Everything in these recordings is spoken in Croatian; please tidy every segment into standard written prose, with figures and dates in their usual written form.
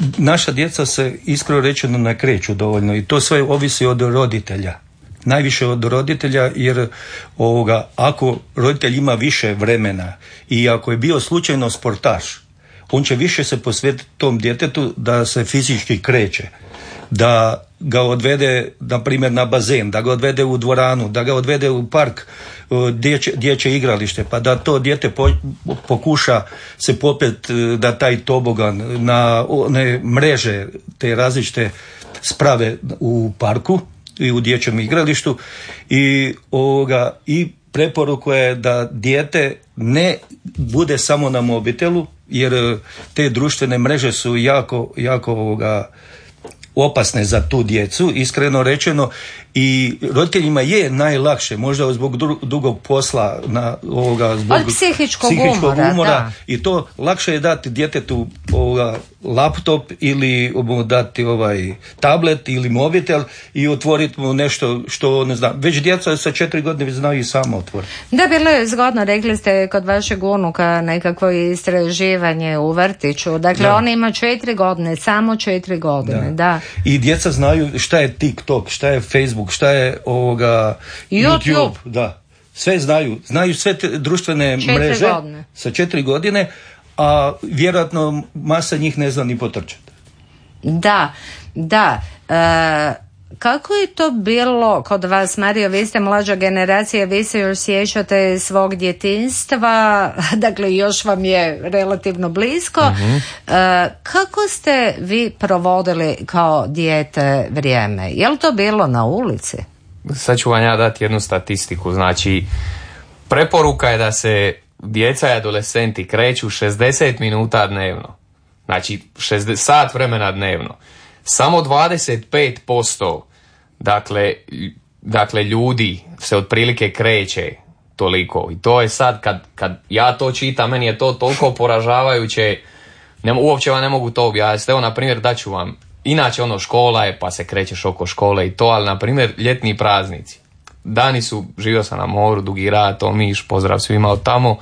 naša djeca se iskreno rečeno ne kreću dovoljno i to sve ovisi od roditelja. Najviše od roditelja, jer ako roditelj ima više vremena i ako je bio slučajno sportaš, on će više se posvetiti tom djetetu da se fizički kreće, da ga odvede na primjer na bazen, da ga odvede u dvoranu, da ga odvede u park, dječje igralište, pa da to dijete pokuša se popet na taj tobogan, na one mreže te različite sprave u parku i u dječjem igralištu i preporuka je da dijete ne bude samo na mobitelu, jer te društvene mreže su jako opasne za tu djecu, iskreno rečeno, i roditeljima je najlakše, možda zbog dugog posla, zbog psihičkog umora, i to lakše je dati djetetu laptop ili mu dati tablet ili mobitel i otvoriti mu nešto što ne zna. Već djeca sa 4 godine znaju i samo otvoriti. Da, bilo je zgodno, rekli ste kod vašeg unuka nekakvo istraživanje u vrtiću. Dakle, on ima 4 godine, samo 4 godine. Da. I djeca znaju šta je TikTok, šta je Facebook, šta je YouTube. Da. Sve znaju sve te društvene mreže sa 4 godine, a vjerojatno masa njih ne zna ni potrčati. Da. Kako je to bilo kod vas, Mario? Vi ste mlađa generacija, vi se još sjećate svog djetinjstva, dakle još vam je relativno blisko. Mm-hmm. Kako ste vi provodili kao dijete vrijeme? Je li to bilo na ulici? Sad ću vam ja dati jednu statistiku. Znači, preporuka je da se djeca i adolescenti kreću 60 minuta dnevno. Znači, sat vremena dnevno. Samo 25% dakle ljudi se otprilike kreće toliko. I to je sad, kad ja to čitam, meni je to toliko poražavajuće, uopće vam ne mogu to objasniti. Evo, na primjer, daću vam, inače škola je, pa se krećeš oko škole i to, ali na primjer ljetni praznici. Dani su, živio sam na moru, Dugi Rat, Omiš, pozdrav svima od tamo.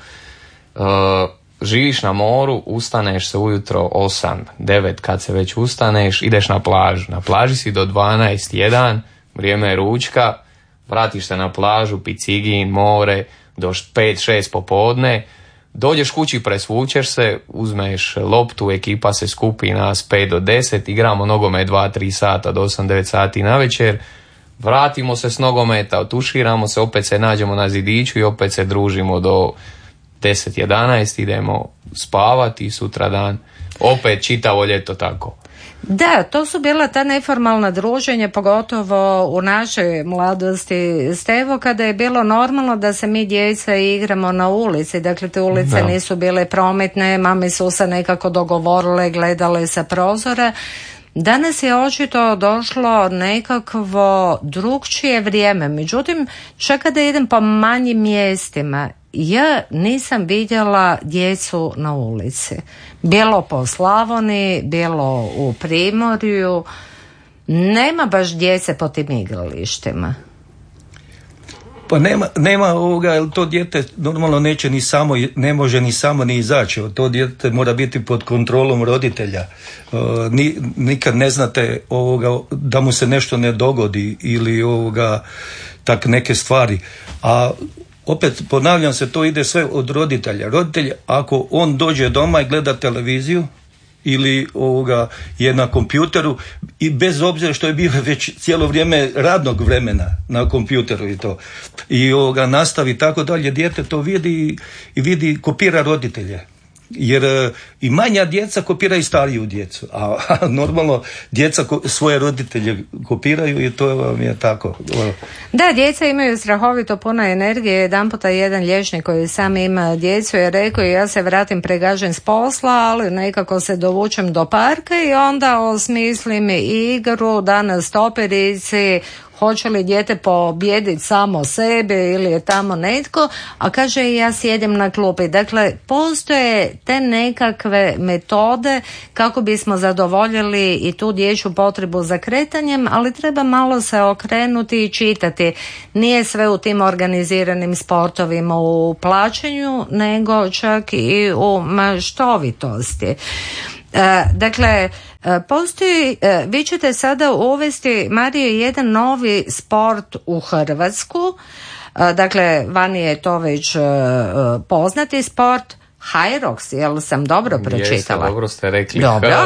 Živiš na moru, ustaneš se ujutro 8, 9 kad se već ustaneš, ideš na plažu. Na plaži si do 12, 1, vrijeme je ručka, vratiš se na plažu, picigin, more, do 5, 6 popodne, dođeš kući, presvučeš se, uzmeš loptu, ekipa se skupi nas 5 do 10, igramo nogomet 2-3 sata do 8-9 sati na večer, vratimo se s nogometa, otuširamo se, opet se nađemo na zidiću i opet se družimo do 10-11, idemo spavati i sutradan opet čitavo ljeto tako. Da, to su bila ta neformalna druženja, pogotovo u našoj mladosti, Stevo, kada je bilo normalno da se mi djeca igramo na ulici. Dakle, te ulice nisu bile prometne, mame su se nekako dogovorile, gledale sa prozora. Danas je očito došlo nekakvo drugčije vrijeme. Međutim, čak kada idem po manjim mjestima, ja nisam vidjela djecu na ulici. Bilo po Slavoniji, bilo u Primorju. Nema baš djece po tim igralištima. Pa nema ovoga, jer to dijete normalno neće ni samo, ne može ni samo ni izaći. To dijete mora biti pod kontrolom roditelja. Nikad ne znate da mu se nešto ne dogodi ili tak neke stvari. A opet ponavljam se, to ide sve od roditelja. Roditelj, ako on dođe doma i gleda televiziju ili je na kompjuteru, i bez obzira što je bio već cijelo vrijeme radnog vremena na kompjuteru i nastavi tako dalje, dijete to vidi i vidi, kopira roditelje. Jer i manja djeca kopiraju stariju djecu, a normalno djeca svoje roditelje kopiraju i to vam je tako. Da, djeca imaju strahovito puno energije. Jedanputa jedan liječnik koji sam ima djecu je rekao, ja se vratim pregažen s posla, ali nekako se dovučem do parka i onda osmislim igru da na stoperici, hoće li dijete pobijediti samo sebe ili je tamo netko, a kaže ja sjedim na klupi. Dakle, postoje te nekakve metode kako bismo zadovoljili i tu dječju potrebu za kretanjem, ali treba malo se okrenuti i čitati. Nije sve u tim organiziranim sportovima u plaćanju, nego čak i u maštovitosti. Dakle, postoji, vi ćete sada uvesti, Mario, jedan novi sport u Hrvatsku, dakle, vani je to već poznati sport, Hyrox, jel sam dobro pročitala? Jeste, dobro ste rekli.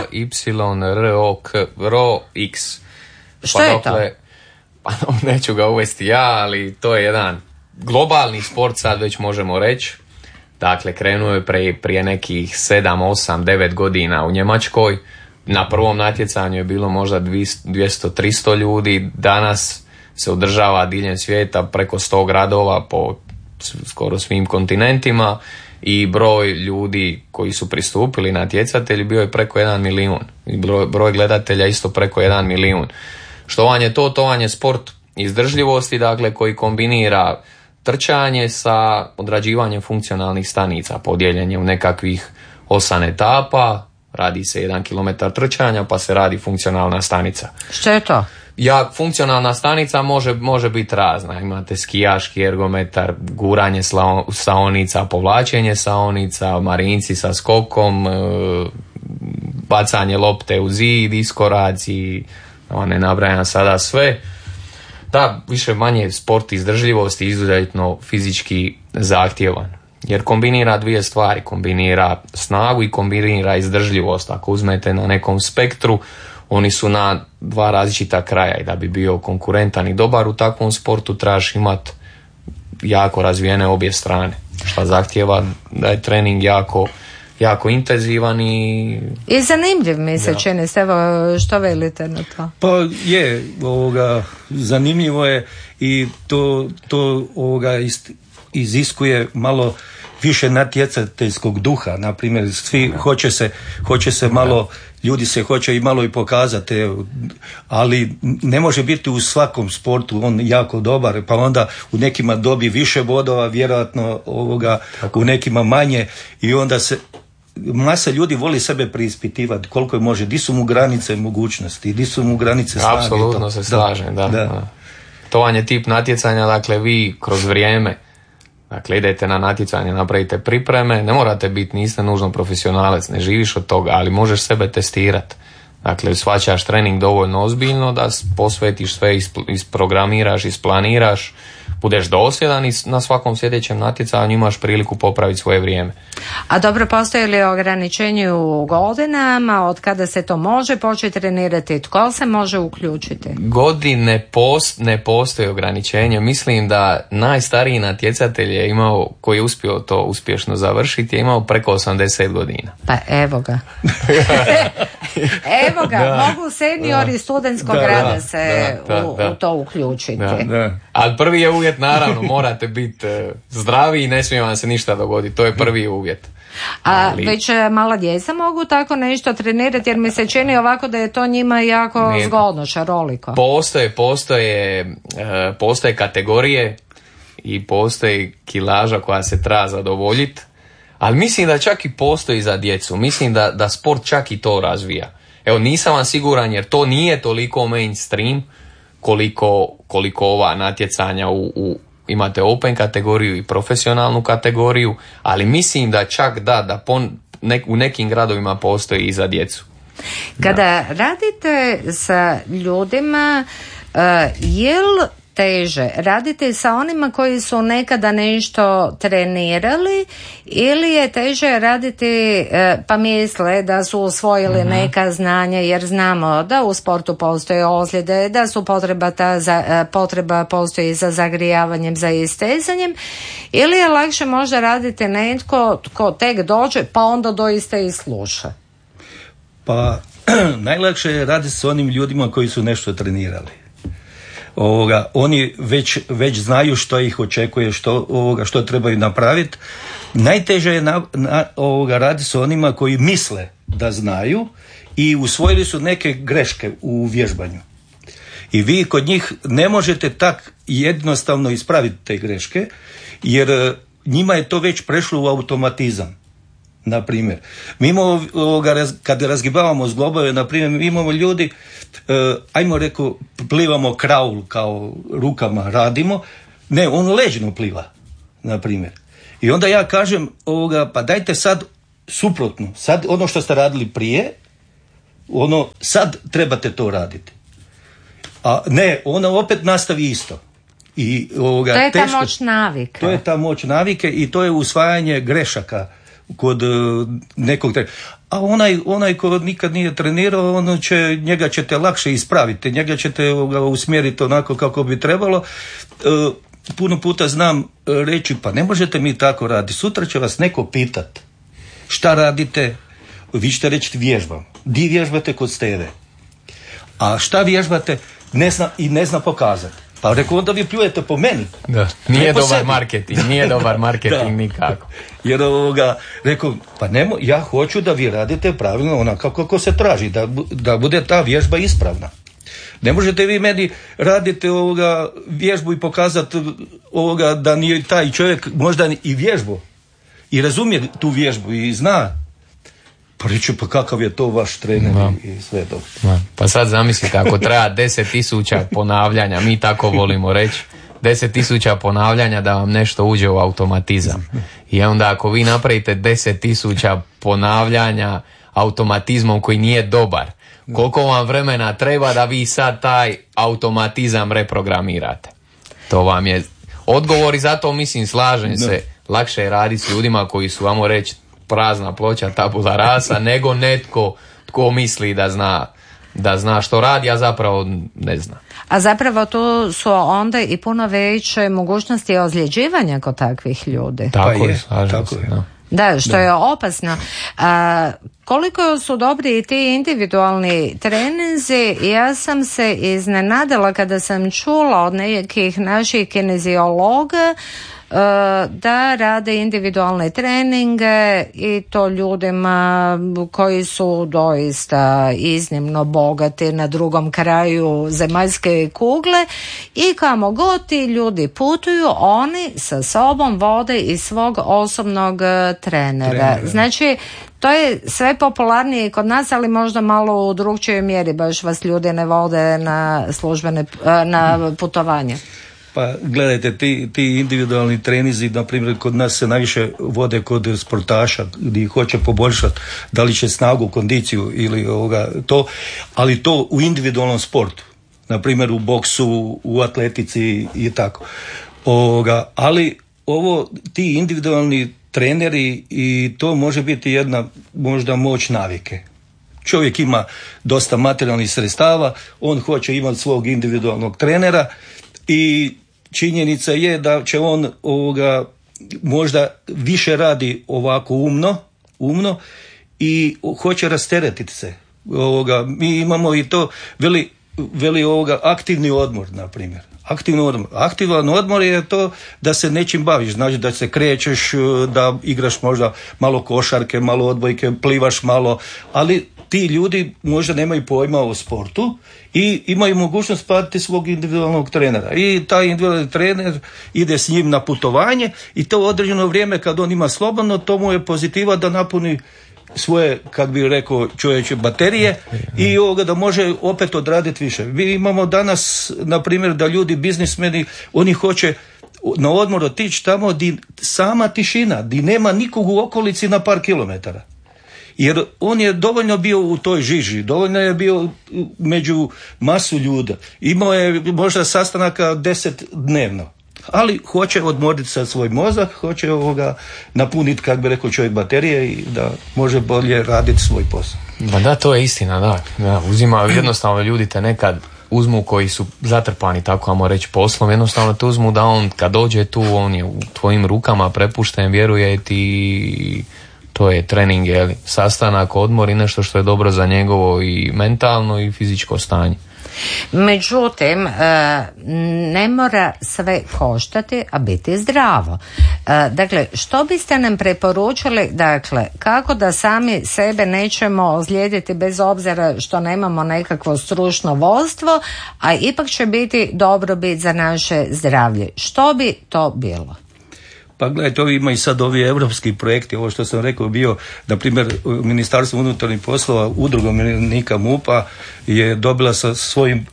H-Y-R-O-X. Što je to? Pa neću ga uvesti ja, ali to je jedan globalni sport, sad već možemo reći. Dakle, krenuo je prije nekih 7, 8, 9 godina u Njemačkoj. Na prvom natjecanju je bilo možda 200, 300 ljudi. Danas se održava diljem svijeta preko 100 gradova po skoro svim kontinentima i broj ljudi koji su pristupili natjecatelji bio je preko 1 milijun. I broj gledatelja isto preko 1 milijun. Što vam je to? To vam je sport izdržljivosti, dakle, koji kombinira trčanje sa odrađivanjem funkcionalnih stanica, podijeljen je u nekakvih 8 etapa, radi se 1 km trčanja pa se radi funkcionalna stanica. Što je to? Funkcionalna stanica može biti razna. Imate skijaški ergometar, guranje saonica, povlačenje saonica, marinci sa skokom, bacanje lopte u zid, iskoraci, ne nabrajam sada sve. Da, više manje sport izdržljivosti, izuzetno fizički zahtjevan. Jer kombinira dvije stvari, kombinira snagu i kombinira izdržljivost. Ako uzmete na nekom spektru, oni su na dva različita kraja i da bi bio konkurentan i dobar u takvom sportu trebaš imati jako razvijene obje strane. Što zahtjeva da je trening jako intenzivan i zanimljiv mi se čini. Evo, što velite na to? Pa je, zanimljivo je i to iziskuje malo više natjecateljskog duha. Na primjer, svi hoće se malo, ljudi se hoće i malo i pokazati, ali ne može biti u svakom sportu on jako dobar, pa onda u nekima dobi više bodova, vjerojatno u nekima manje i onda se masa ljudi voli sebe preispitivati koliko je može, di su mu granice mogućnosti, di su mu granice snage. Apsolutno se slažem, da. To vam je tip natjecanja, dakle vi kroz vrijeme, dakle idete na natjecanje, napravite pripreme, ne morate biti, niste nužno profesionalac, ne živiš od toga, ali možeš sebe testirati. Dakle, shvaćaš trening dovoljno ozbiljno da posvetiš sve, isprogramiraš, isplaniraš, budeš dosljedan i na svakom sljedećem natjecanju imaš priliku popraviti svoje vrijeme. A dobro, postoji li ograničenje u godinama, od kada se to može početi trenirati, tko se može uključiti? Godine ne postoji ograničenje. Mislim da najstariji natjecatelj je imao, koji je uspio to uspješno završiti, je imao preko 80 godina. Pa evo ga. Evo ga, mogu seniori studentskog rada se u to uključiti. Da. Ali prvi je uvjet, naravno, morate biti zdravi i ne smije vam se ništa dogoditi. To je prvi uvjet. Već mala djeca mogu tako nešto trenirati, jer mi se čini ovako da je to njima jako zgodno, šaroliko. Postoje kategorije i postoji kilaža koja se treba zadovoljiti, ali mislim da čak i postoji za djecu. Mislim da sport čak i to razvija. Evo, nisam vam siguran jer to nije toliko mainstream koliko ova natjecanja imate open kategoriju i profesionalnu kategoriju, ali mislim da čak u nekim gradovima postoji i za djecu. Kada radite sa ljudima, jel teže radite sa onima koji su nekada nešto trenirali ili je teže raditi pa misle da su usvojili neka znanja, jer znamo da u sportu postoje ozljede, da su potreba postoji za zagrijavanjem, za istezanjem, ili je lakše možda raditi netko tko tek dođe pa onda doista i sluša? Pa najlakše je raditi s onim ljudima koji su nešto trenirali. Oni već znaju što ih očekuje, što trebaju napraviti. Najteže je raditi s onima koji misle da znaju i usvojili su neke greške u vježbanju. I vi kod njih ne možete tak jednostavno ispraviti te greške, jer njima je to već prešlo u automatizam. Na primjer, mi imamo, kad razgibavamo zglobove, na primjer, mi imamo ljudi, plivamo kraul, kao rukama radimo, on ležno pliva, na primjer. I onda ja kažem, pa dajte sad suprotno. Sad ono što ste radili prije, sad trebate to raditi. A ne, ona opet nastavi isto. I, to je ta moć navike. To je ta moć navike i to je usvajanje grešaka kod nekog trenera. A onaj ko nikad nije trenirao, njega ćete lakše ispraviti, njega ćete usmjeriti onako kako bi trebalo. Puno puta znam reći, pa ne možete mi tako raditi. Sutra će vas neko pitat šta radite, vi ćete reći vježbam. Di vježbate? Kod Steve. A šta vježbate? Ne zna pokazati. Pa rekao, onda vi pljujete po meni. Da. Nije dobar marketing nikako. Jer rekao, pa ja hoću da vi radite pravilno onako kako se traži, da bude ta vježba ispravna. Ne možete vi meni raditi vježbu i pokazati da nije taj čovjek možda i vježbu i razumije tu vježbu i zna. Pa reći, pa kakav je to vaš trener i sve to. Pa sad zamislite, ako treba 10.000 ponavljanja, mi tako volimo reći, 10.000 ponavljanja da vam nešto uđe u automatizam. I onda ako vi napravite 10.000 ponavljanja automatizmom koji nije dobar, koliko vam vremena treba da vi sad taj automatizam reprogramirate? To vam je odgovor i zato mislim, slažem se, lakše je raditi s ljudima koji su, vamo reći, prazna ploča, tabula rasa, nego netko tko misli da zna što radi, a zapravo ne zna. A zapravo tu su onda i puno veće mogućnosti ozljeđivanja kod takvih ljudi. Tako je, slažem se. Da, što je opasno. Koliko su dobri i ti individualni treninzi, ja sam se iznenadila kada sam čula od nekih naših kineziologa da rade individualne treninge i to ljudima koji su doista iznimno bogati na drugom kraju zemaljske kugle i kamo god ti ljudi putuju, oni sa sobom vode i svog osobnog trenera. Znači, to je sve popularnije kod nas, ali možda malo u drugčijoj mjeri, baš vas ljudi ne vode na službene na putovanje. Pa gledajte, ti individualni trenizi, na primjer, kod nas se najviše vode kod sportaša gdje hoće poboljšati, da li će snagu, kondiciju ili to, ali to u individualnom sportu, na primjer u boksu, u atletici i tako. Ali ti individualni treneri i to može biti jedna možda moć navike. Čovjek ima dosta materijalnih sredstava, on hoće imati svog individualnog trenera i činjenica je da će on možda više radi ovako umno i hoće rasteretiti se. Mi imamo i to veli aktivni odmor, na primjer. Aktivan odmor je to da se nečim baviš, znači da se krećeš, da igraš možda malo košarke, malo odbojke, plivaš malo, ali ti ljudi možda nemaju pojma o sportu i imaju mogućnost platiti svog individualnog trenera. I taj individualni trener ide s njim na putovanje i to određeno vrijeme kad on ima slobodno, to mu je pozitiva da napuni svoje, kak bi rekao čovječe, baterije i da može opet odraditi više. Mi imamo danas, na primjer, da ljudi, biznismeni, oni hoće na odmor otići tamo di sama tišina, di nema nikog u okolici na par kilometara. Jer on je dovoljno bio u toj žiži, dovoljno je bio među masu ljuda. Imao je možda sastanaka 10 dnevno. Ali hoće odmoriti sa svoj mozak, hoće napuniti, kako bi rekao čovjek, baterije i da može bolje raditi svoj posao. Ba da, to je istina, da. Uzima, jednostavno ljudi te nekad uzmu koji su zatrpani, tako ajmo reći, poslom, jednostavno te uzmu da on kad dođe tu, on je u tvojim rukama prepušten, vjeruje ti, to je trening, sastanak, odmor i nešto što je dobro za njegovo i mentalno i fizičko stanje. Međutim, ne mora sve koštati, a biti zdravo. Dakle, što biste nam preporučili, dakle, kako da sami sebe nećemo ozlijediti bez obzira što nemamo nekakvo stručno vodstvo, a ipak će biti dobrobit za naše zdravlje. Što bi to bilo? Pa gledajte, ima i sad ovi evropski projekti, ovo što sam rekao bio, na primjer, Ministarstvo unutarnjih poslova, udruga umirovljenika MUP-a je dobila sa svojim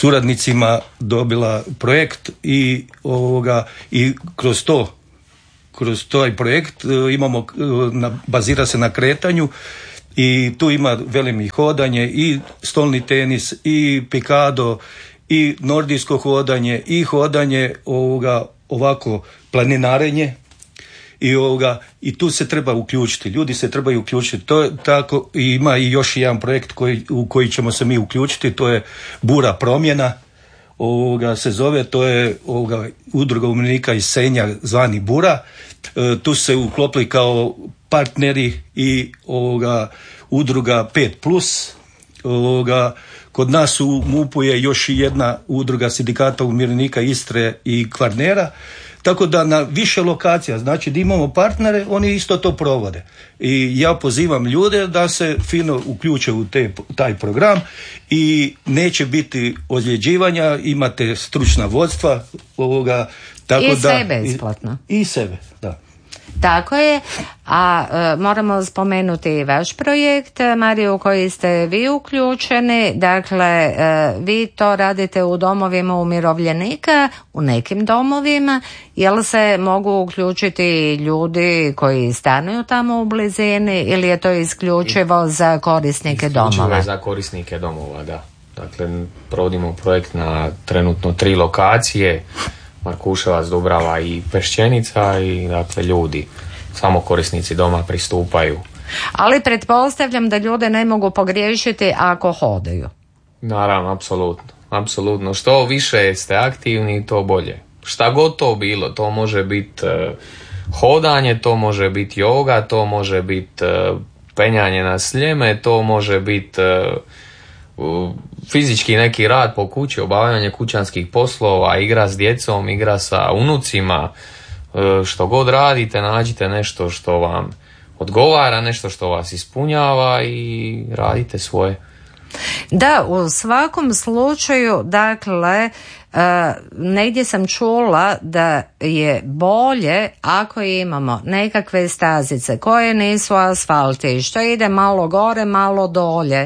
suradnicima dobila projekt i kroz to kroz taj projekt imamo, bazira se na kretanju i tu ima velim i hodanje i stolni tenis i pikado i nordijsko hodanje i hodanje ovako planinarenje i tu se treba uključiti, ljudi se trebaju uključiti. To je tako, i ima i još jedan projekt u koji ćemo se mi uključiti, to je Bura promjena, se zove, to je udruga umirovljenika iz Senja zvani Bura. Tu se uklopili kao partneri i udruga 5+. Kod nas u MUP-u je još jedna udruga sindikata umirovljenika Istre i Kvarnera. Tako da na više lokacija, znači da imamo partnere, oni isto to provode. I ja pozivam ljude da se fino uključe u taj program i neće biti ozljeđivanja, imate stručna vodstva tako i sebe isplatno. I sebe, da. Tako je, a moramo spomenuti i vaš projekt, Mariju, u koji ste vi uključeni. Dakle, vi to radite u domovima umirovljenika, u nekim domovima. Jel se mogu uključiti ljudi koji stanuju tamo u blizini ili je to isključivo za korisnike domova? Isključivo je za korisnike domova, da. Dakle, provodimo projekt na trenutno 3 lokacije, Markuševac, Dubrava i Pešćenica, i dakle ljudi, samo korisnici doma pristupaju. Ali pretpostavljam da ljude ne mogu pogriješiti ako hodaju. Naravno, apsolutno. Što više ste aktivni, to bolje. Šta god to bilo, to može biti hodanje, to može biti joga, to može biti penjanje na sljeme, to može biti fizički neki rad po kući, obavljanje kućanskih poslova, igra s djecom, igra sa unucima, što god radite, nađite nešto što vam odgovara, nešto što vas ispunjava i radite svoje. Da, u svakom slučaju, dakle, negdje sam čula da je bolje ako imamo nekakve stazice koje nisu asfalti, što ide malo gore, malo dolje,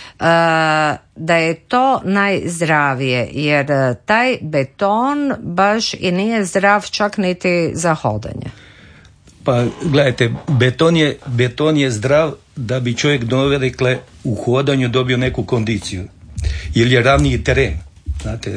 da je to najzdravije, jer taj beton baš i nije zdrav čak niti za hodanje. Pa gledajte, beton je zdrav da bi čovjek donekle u hodanju dobio neku kondiciju, jer je ravniji teren, znate,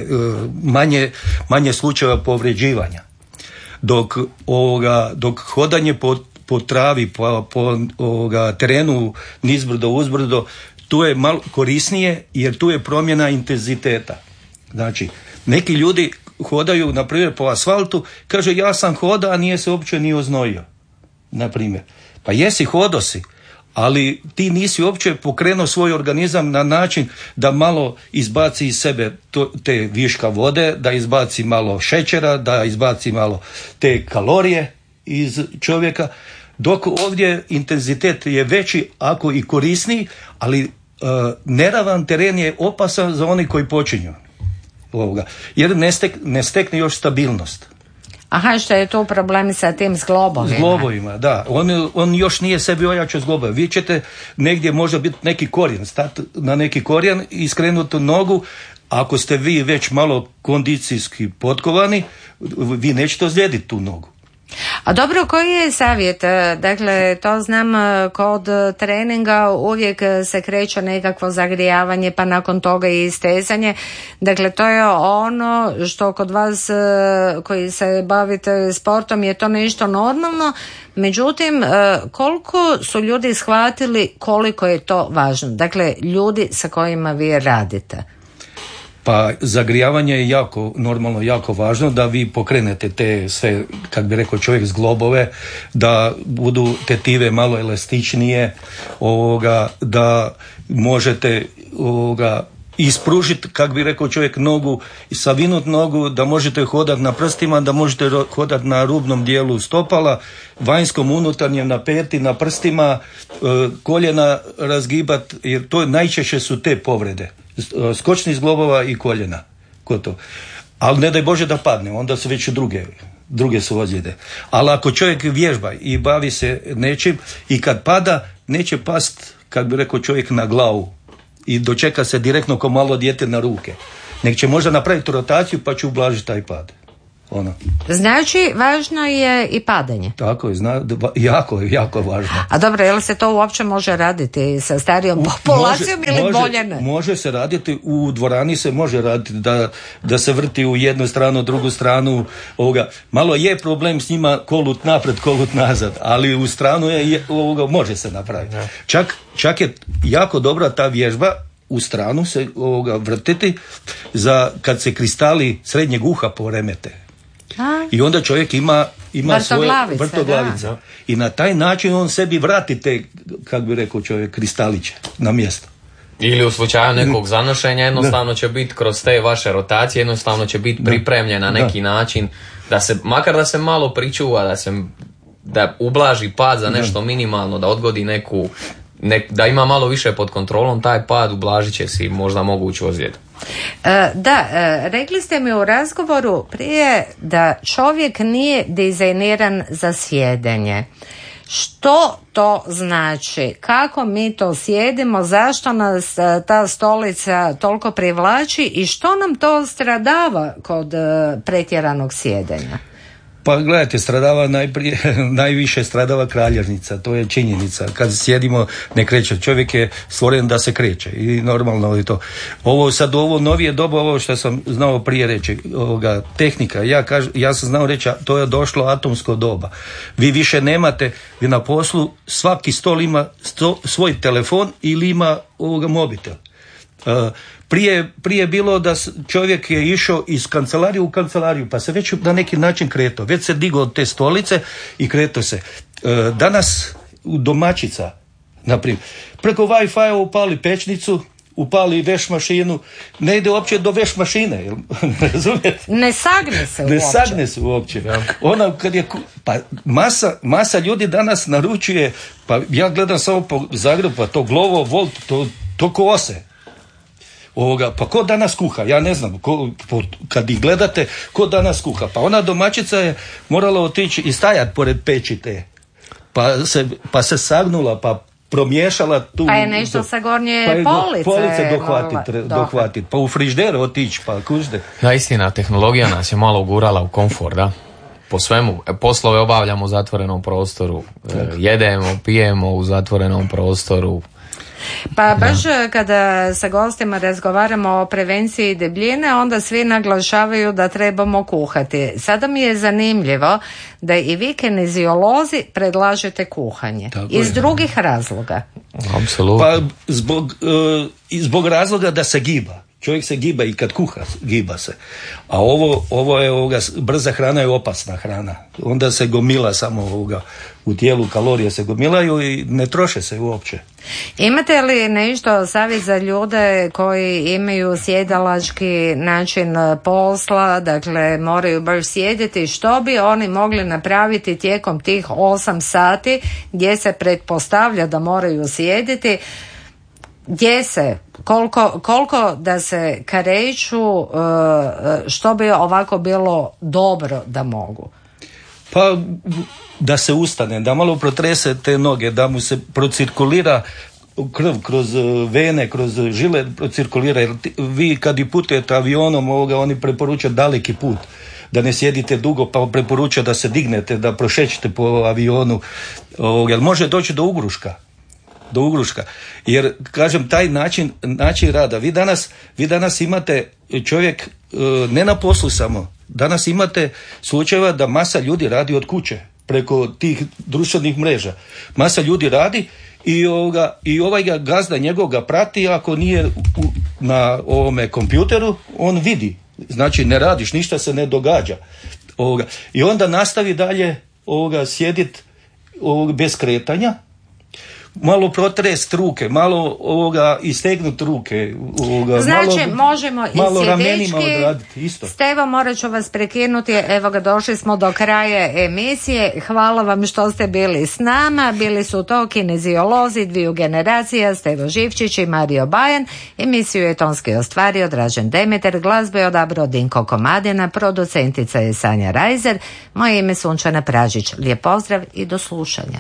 manje slučajeva povređivanja, dok hodanje po travi, po terenu nizbrdo, uzbrdo, tu je malo korisnije jer tu je promjena intenziteta. Znači, neki ljudi hodaju, na primjer, po asfaltu, kaže ja sam hoda, a nije se uopće ni oznojio, na primjer. Pa jesi, hodo si, ali ti nisi uopće pokrenuo svoj organizam na način da malo izbaci iz sebe te viška vode, da izbaci malo šećera, da izbaci malo te kalorije iz čovjeka, dok ovdje intenzitet je veći, ako i korisniji, ali neravan teren je opasan za oni koji počinju jer ne stekne još stabilnost. Aha, što je tu problem sa tim zglobovima? Zglobovima, da. On još nije sebi ojačao zglobove. Vi ćete negdje možda biti neki korijen, stati na neki korijen i skrenuti nogu. Ako ste vi već malo kondicijski potkovani, vi nećete ozlijediti tu nogu. A dobro, koji je savjet? Dakle, to znam, kod treninga uvijek se kreće nekakvo zagrijavanje, pa nakon toga i istezanje. Dakle, to je ono što kod vas koji se bavite sportom je to nešto normalno. Međutim, koliko su ljudi shvatili koliko je to važno? Dakle, ljudi sa kojima vi radite. Pa zagrijavanje je jako važno da vi pokrenete te sve, kak bi rekao čovjek, zglobove, da budu tetive malo elastičnije, da možete ispružiti, kak bi rekao čovjek, nogu, savinut nogu, da možete hodati na prstima, da možete hodati na rubnom dijelu stopala, vanjskom, unutarnjem, na peti, na prstima, koljena razgibati, jer to najčešće su te povrede. Skočnih zglobova i koljena. Ali ne daj Bože da padne, onda su već druge su ozljede. Ali ako čovjek vježba i bavi se nečim i kad pada, neće past, kad bi rekao čovjek, na glavu i dočeka se direktno kao malo dijete na ruke. Nek će možda napraviti rotaciju pa će ublažiti taj pad. Znači, važno je i padanje. Tako je, jako važno. A dobro, je li se to uopće može raditi sa starijom populacijom ili bolje ne? Može se raditi, u dvorani se može raditi, da se vrti u jednu stranu, drugu stranu. Malo je problem s njima, kolut napred, kolut nazad, ali u stranu može se napraviti. Čak je jako dobra ta vježba, u stranu se vrtiti za kad se kristali srednjeg uha poremete. I onda čovjek ima svoje vrtoglavice. I na taj način on sebi vrati te, kako bi rekao čovjek, kristaliće na mjesto. Ili u slučaju nekog zanošenja jednostavno će biti kroz te vaše rotacije, jednostavno će biti pripremljen na neki način, makar da se malo pričuva, da ublaži pad za nešto minimalno, da odgodi da ima malo više pod kontrolom taj pad, ublažit će si možda moguću ozljedu. Rekli ste mi u razgovoru prije da čovjek nije dizajniran za sjedenje. Što to znači? Kako mi to sjedimo? Zašto nas ta stolica toliko privlači i što nam to stradava kod pretjeranog sjedenja? Pa gledajte, najviše stradava kralježnica, to je činjenica. Kad sjedimo ne kreće, čovjek je stvoren da se kreće i normalno je to. Ovo novije doba, ovo što sam znao prije reći, tehnika, ja sam znao reći, to je došlo atomsko doba. Vi više nemate, vi na poslu, svaki stol ima svoj telefon ili ima mobitel. Prije je bilo da čovjek je išao iz kancelarije u kancelariju, pa se već na neki način kretao. Već se digao od te stolice i kretao se. Danas domaćica, naprimjer, preko Wi-Fi upali pečnicu, upali veš mašinu, ne ide uopće do veš mašine, razumijete? Ne sagne se uopće. Ona kad je, pa masa ljudi danas naručuje, pa ja gledam samo po Zagrebu, pa to Glovo, Volt, to kose. Pa ko danas kuha? Ja ne znam, kad ih gledate, ko danas kuha? Pa ona domaćica je morala otići i stajati pored peći te. Pa se sagnula, pa promiješala tu. Pa je nešto sa gornje police dohvatiti. Pa u frižder otići, pa kužde. Da, istina, tehnologija nas je malo ugurala u komfort, da? Po svemu, poslove obavljamo u zatvorenom prostoru, jedemo, pijemo u zatvorenom prostoru. Pa baš kada sa gostima razgovaramo o prevenciji debljine, onda svi naglašavaju da trebamo kuhati. Sada mi je zanimljivo da i vi kineziolozi predlažete kuhanje. Iz drugih razloga. Apsolutno. Pa zbog razloga da se giba. Čovjek se giba i kad kuha, giba se. A ovo je brza hrana je opasna hrana. Onda se gomila samo u tijelu, kalorije se gomilaju i ne troše se uopće. Imate li nešto savjet za ljude koji imaju sjedalački način posla, dakle moraju baš sjediti, što bi oni mogli napraviti tijekom tih 8 sati gdje se pretpostavlja da moraju sjediti? Gdje se, koliko da se kareću, što bi ovako bilo dobro da mogu? Pa da se ustane, da malo protrese te noge, da mu se procirkulira krv kroz vene, kroz žile procirkulira. Jer vi kad i putujete avionom, oni preporučaju daleki put. Da ne sjedite dugo, pa preporučaju da se dignete, da prošećete po avionu. Jer može doći do ugruška. Jer, kažem, taj način rada. Vi danas imate čovjek, ne na poslu samo, danas imate slučajeva da masa ljudi radi od kuće, preko tih društvenih mreža. Masa ljudi radi i ovaj ga gazda njegov ga prati, ako nije na ovome kompjuteru, on vidi. Znači, ne radiš, ništa se ne događa. I onda nastavi dalje sjedit bez kretanja, malo protrest ruke, malo istegnut ruke. Znači, možemo i sjedički. Stevo, morat ću vas prekinuti. Evo ga, došli smo do kraja emisije. Hvala vam što ste bili s nama. Bili su to kineziolozi dviju generacija, Stevo Živčić i Mario Bajan. Emisiju je tonski ostvario Dražen Demeter, glazbu je odabrao Dinko Komadina, producentica je Sanja Rajzer. Moje ime Sunčana Pražić. Lijep pozdrav i do slušanja.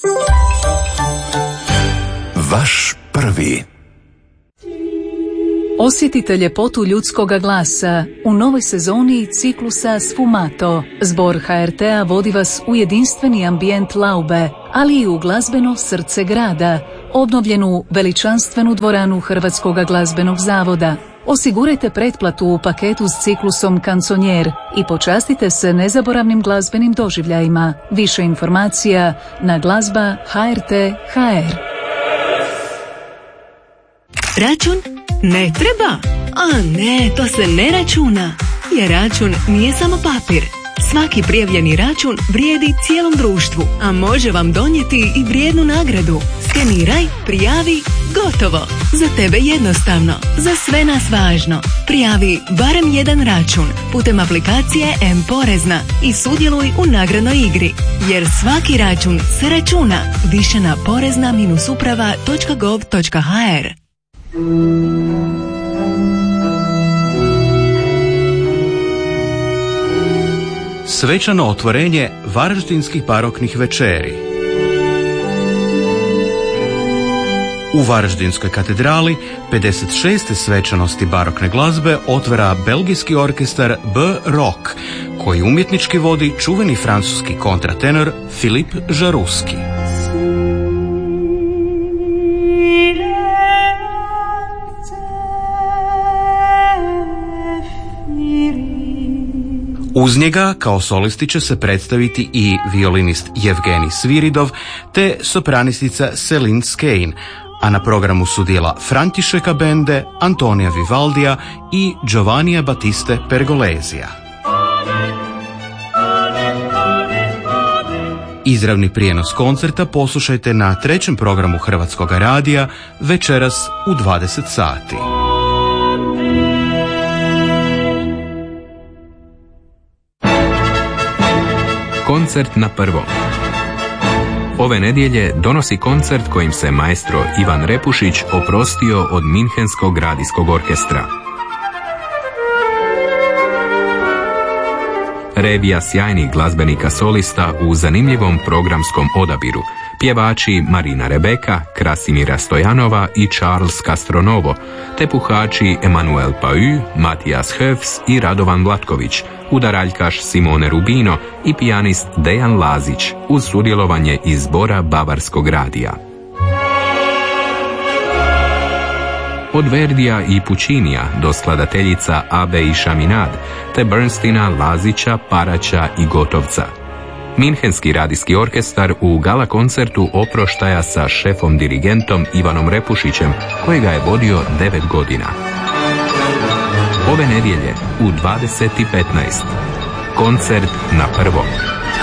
Vaš prvi. Osjetite ljepotu ljudskoga glasa u novoj sezoni ciklusa Sfumato. Zbor HRT-a vodi vas u jedinstveni ambijent Laube, ali i u glazbeno srce grada, obnovljenu veličanstvenu dvoranu Hrvatskog glazbenog zavoda. Osigurajte pretplatu u paketu s ciklusom Kanconier i počastite se nezaboravnim glazbenim doživljajima. Više informacija na glazba HRT.hr. Račun? Ne treba? A ne, to se ne računa. Jer račun nije samo papir. Svaki prijavljeni račun vrijedi cijelom društvu, a može vam donijeti i vrijednu nagradu. Skeniraj, prijavi, gotovo. Za tebe jednostavno, za sve nas važno. Prijavi barem jedan račun putem aplikacije M-Porezna i sudjeluj u nagradnoj igri. Jer svaki račun se računa. Više na porezna-uprava.gov.hr. Svečano otvorenje Varaždinskih baroknih večeri. U Varaždinskoj katedrali 56. svečanosti barokne glazbe otvara belgijski orkestar B-Rock, koji umjetnički vodi čuveni francuski kontratenor Philippe Jaruski. Uz njega kao solisti će se predstaviti i violinist Jevgenij Sviridov te sopranistica Céline Skein, a na programu su djela Františeka Bende, Antonija Vivaldija i Giovannija Battiste Pergolesija. Izravni prijenos koncerta poslušajte na 3. programu Hrvatskog radija večeras u 20 sati. Koncert na prvom. Ove nedjelje donosi koncert kojim se maestro Ivan Repušić oprostio od Minhenskog radijskog orkestra. Revija sjajnih glazbenika solista u zanimljivom programskom odabiru. Pjevači Marina Rebeka, Krasimira Stojanova i Charles Castronovo, te puhači Emanuel Pau, Matijas Höfs i Radovan Vlatković, udaraljkaš Simone Rubino i pijanist Dejan Lazić uz sudjelovanje iz zbora Bavarskog radija. Od Verdija i Puccinija do skladateljica Abe i Chaminade, te Bernsteina, Lazića, Paraća i Gotovca. Minhenski radijski orkestar u gala koncertu oproštaja sa šefom dirigentom Ivanom Repušićem, kojega je vodio 9 godina. Ove nedjelje u 20:15. Koncert na prvom.